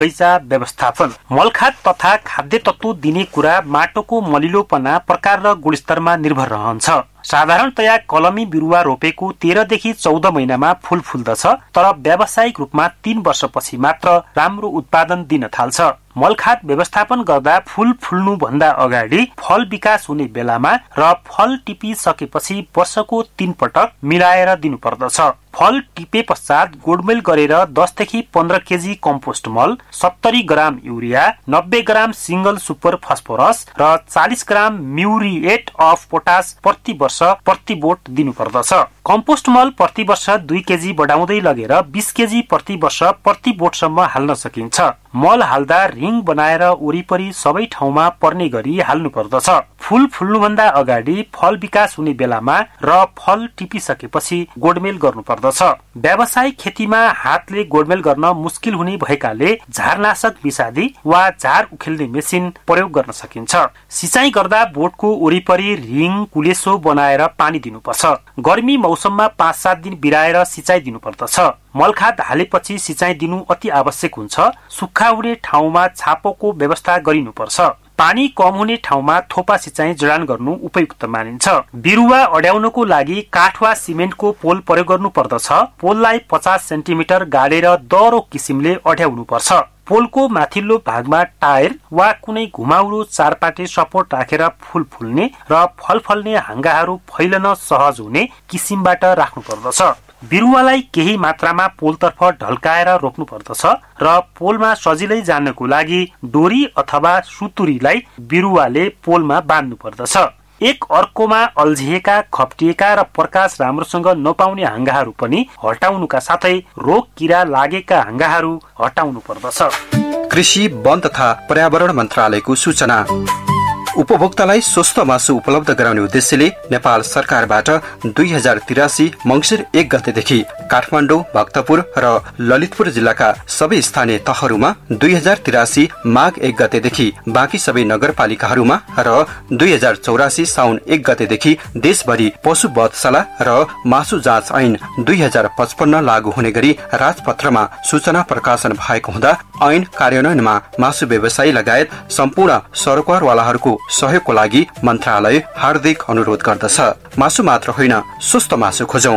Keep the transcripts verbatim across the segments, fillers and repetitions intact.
बगैँचा व्यवस्थापन। मलखाद तथा खाद्य तत्व दिने कुरा माटोको मलिलोपना, प्रकार र गुणस्तरमा निर्भर रहन्छ। साधारणतया कलमी बिरुवा रोपेको तेह्रदेखि चौध महिनामा फूल फुल्दछ, तर व्यावसायिक रूपमा तीन वर्षपछि मात्र राम्रो उत्पादन दिन थाल्छ। मलखाद व्यवस्थापन गर्दा फूल फुल्नु भन्दा अगाडि, फल विकास हुने बेलामा र फल टिपिसकेपछि वर्षको तीन पटक मिलाएर दिनुपर्दछ। फल टिपे पश्चात गोडमेल गरेर दसदेखि पन्ध्र केजी कम्पोस्ट मल, सत्तरी ग्राम युरिया, नब्बे ग्राम सिंगल सुपर फस्फोरस र चालिस ग्राम म्युरिएट अफ पोटास प्रति वर्ष प्रति बोट दिनुपर्दछ। कम्पोस्ट मल प्रति वर्ष दुई केजी बढाउँदै लगेर बीस केजी प्रति वर्ष प्रति बोटसम्म हाल्न सकिन्छ। मल हाल्दा रिङ बनाएर वरिपरि सबै ठाउँमा पर्ने गरी हाल्नु पर्दछ। फूल फुल्नुभन्दा अगाडि, फल विकास हुने बेलामा र फल टिपिसकेपछि गोडमेल गर्नु पर्दछ। व्यावसायिक खेतीमा हातले गोडमेल गर्न मुस्किल हुने भएकाले झारनाशक विषादी वा झार उखेल्ने मेसिन प्रयोग गर्न सकिन्छ। सिँचाइ गर्दा बोटको वरिपरि रिङ कुलेसो बनाएर पानी दिनुपर्छ। गर्मी मौसममा पाँच सात दिन बिराएर सिँचाइ दिनुपर्दछ। मलखाद हालेपछि सिँचाइ दिनु अति आवश्यक हुन्छ। सुक्खा हुने ठाउँमा छापोको व्यवस्था गरिनुपर्छ। पानी कम हुने ठाउँमा थोपा सिँचाइ जडान गर्नु उपयुक्त मानिन्छ। बिरुवा अड्याउनको लागि काठ वा सिमेन्टको पोल प्रयोग गर्नु पर्दछ। पोललाई पचास सेन्टिमिटर गाडेर दह्रो किसिमले अड्याउनु पर्छ। पोलको माथिल्लो भागमा टायर वा कुनै घुमाउरो चारपाटे सपोर्ट राखेर फूल फुल्ने र फल फल्ने हाँगाहरू फैलन सहज हुने किसिमबाट राख्नु पर्दछ। बिरुवालाई केही मात्रामा पोलतर्फ ढल्काएर रोप्नु पर्दछ र पोलमा सजिलै जानको लागि डोरी अथवा सुतुरीलाई बिरुवाले पोलमा बाँध्नु पर्दछ। एक अर्कोमा अल्झिएका, खप्टिएका र प्रकाश राम्रोसँग नपाउने हाँगाहरू पनि हटाउनुका साथै रोग किरा लागेका हाँगाहरू हटाउनु पर्दछ। कृषि, वन तथा पर्यावरण मन्त्रालयको सूचना। उपभोक्तालाई स्वस्थ मासु उपलब्ध गराउने उद्देश्यले नेपाल सरकारबाट दुई हजार तिरासी मंगिर एक गतेदेखि काठमाडौँ, भक्तपुर र ललितपुर जिल्लाका सबै स्थानीय तहहरूमा, दुई हजार तिरासी माघ एक गतेदेखि बाँकी सबै नगरपालिकाहरूमा र दुई हजार चौरासी साउन एक गतेदेखि देशभरि पशु वधशाला र मासु जाँच ऐन दुई हजार पचपन्न लागू हुने गरी राजपत्रमा सूचना प्रकाशन भएको हुँदा ऐन कार्यान्वयनमा मासु व्यवसायी लगायत सम्पूर्ण सरकारवालाहरूको सहयोगको लागि मन्त्रालय हार्दिक अनुरोध गर्दछ। मासु मात्र होइन, स्वस्थ मासु खोजौं।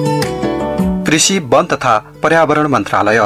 कृषि, वन तथा पर्यावरण मन्त्रालय।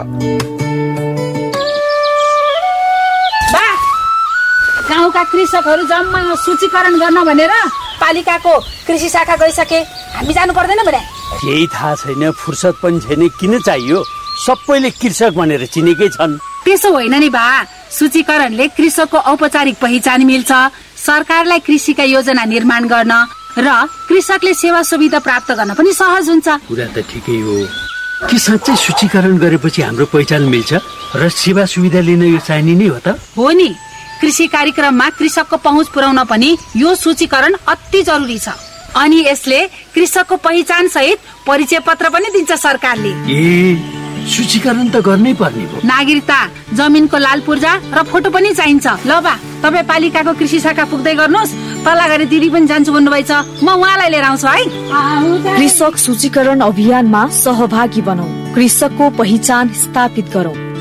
गाउँका कृषकहरू जम्मा सूचीकरण गर्न भनेर पालिकाको कृषि शाखा गइसके, हामी जानु पर्दैन भने? केही थाहा छैन, फुर्सद पनि छैन, किन चाहियो? सबैले कृषक भनेर चिनेकै छन्। त्यसो होइन नि बा, सूचीकरणले कृषकको औपचारिक पहिचान मिल्छ, सरकारलाई कृषिका योजना निर्माण गर्न र कृषकले सेवा सुविधा प्राप्त गर्न पनि सहज हुन्छ। कुरा त ठिकै हो, के साँच्चै सूचीकरण गरेपछि हाम्रो पहिचान मिल्छ र सेवा सुविधा लिन यो चाहिने नै हो त? हो नि, कृषि कार्यक्रममा कृषकको पहुँच पुर्याउन पनि यो सूचीकरण अति जरुरी छ। अनि यसले कृषकको पहिचान सहित परिचय पत्र पनि दिन्छ सरकारले। ए सूचीकरण त गर्नै पर्ने हो। नागरिकता, जमिनको लाल पूर्जा र फोटो पनि चाहिन्छ। ल बा, तपाईँ पालिकाको कृषि शाखा पुग्दै गर्नुहोस्। तल्ला गरी दिदी पनि जान्छु भन्नुभएछ, म उहाँलाई लिएर आउँछु है। कृषक सूचीकरण अभियानमा सहभागी बनौं, कृषकको पहिचान स्थापित गरौं।